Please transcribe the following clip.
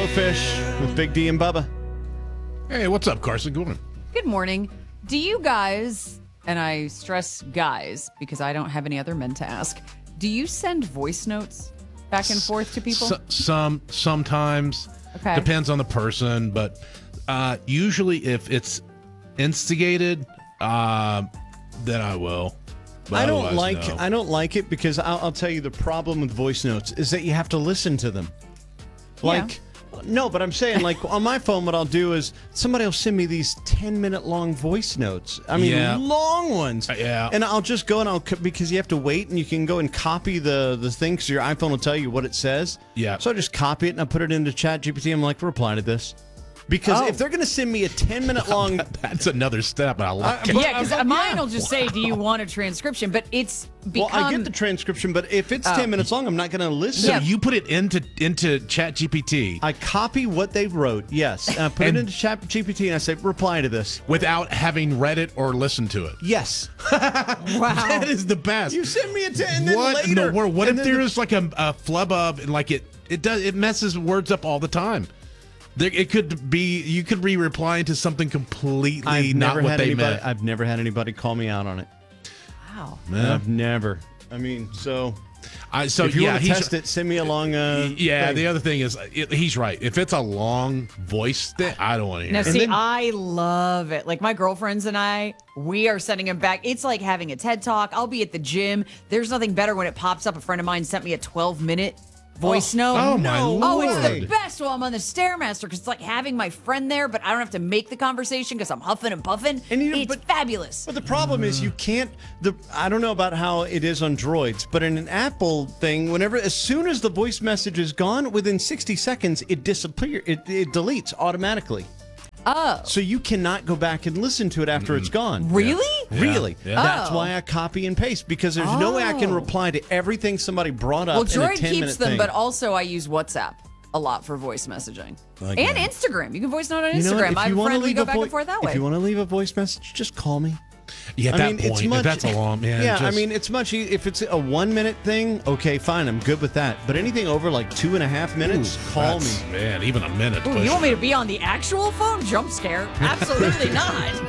Blowfish with Big D and Bubba. Hey, what's up, Carson? Good morning. Good morning. Do you guys, and I stress guys because I don't have any other men to ask, do you send voice notes back and forth to people? Sometimes. Okay. Depends on the person, but usually if it's instigated, then I will. But I don't otherwise, no. like it because I'll tell you the problem with voice notes is that you have to listen to them. No, but I'm saying, like, on my phone, what I'll do is somebody will send me these 10-minute long voice notes. I mean, Yeah. long ones. Yeah. And I'll just go and because you have to wait and you can go and copy the thing because your iPhone will tell you what it says. Yeah. So I just copy it and I put it into ChatGPT. I'm like, reply to this. Because if they're going to send me a 10-minute long... That's another step, and I like it. Yeah, because mine will just say, do you want a transcription? But it's become... Well, I get the transcription, but if it's 10 minutes long, I'm not going to listen. So Yeah. you put it into ChatGPT I copy what they wrote, yes. And I put it into ChatGPT and I say, reply to this. without having read it or listened to it. Yes. Wow. That is the best. You send me a 10 and then What in later. the world? What and if then there's like a flub of, and like it messes words up all the time? It could be, you could be replying to something completely not what they meant. I've never had anybody call me out on it. Wow. Yeah. I've never. I mean, so So if you yeah, want to he's test it, send me along. yeah. thing. The other thing is, he's right. If it's a long voice thing, I don't want to hear Now, it. see, then- I love it. Like, my girlfriends and I, we are sending them back. It's like having a TED Talk. I'll be at the gym. There's nothing better when it pops up. A friend of mine sent me a 12-minute voice note. Oh, my Oh, it's the Lord. best while I'm on the Stairmaster because it's like having my friend there, but I don't have to make the conversation because I'm huffing and puffing. And It's fabulous. But the problem is you can't. I don't know about how it is on Droids, but in an Apple thing, as soon as the voice message is gone, within 60 seconds it disappears. It deletes automatically. Oh. So you cannot go back and listen to it after it's gone. Really? Really? Yeah. That's Oh. why I copy and paste because there's no way I can reply to everything somebody brought up Well, in a Droid 10-minute keeps them, thing. but also I use WhatsApp a lot for voice messaging. Like, And yeah. Instagram. You can voice note on You know what? Instagram. If I have you a wanna friend, we leave go a back and forth that way. If you want to leave a voice message, just call me. Yeah, at I that mean, it's point, much, if that's a long man. Yeah, just, I mean, it's much. If it's a 1-minute thing, okay, fine, I'm good with that. But anything over like 2.5 minutes, call me. Man, even a minute. Ooh, you want me to be on the actual phone? Jump scare? Absolutely not.